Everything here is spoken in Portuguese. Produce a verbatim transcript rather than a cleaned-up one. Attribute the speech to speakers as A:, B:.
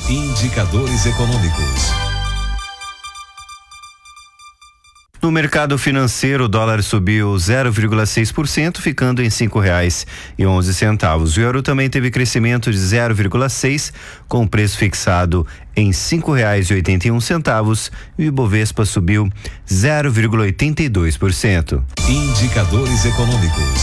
A: Indicadores econômicos.
B: No mercado financeiro, o dólar subiu zero vírgula seis por cento, ficando em cinco reais e onze centavos. O euro também teve crescimento de zero vírgula seis, com o preço fixado em cinco reais e oitenta e um centavos. E o Ibovespa subiu zero vírgula oitenta e dois por cento.
A: Indicadores econômicos.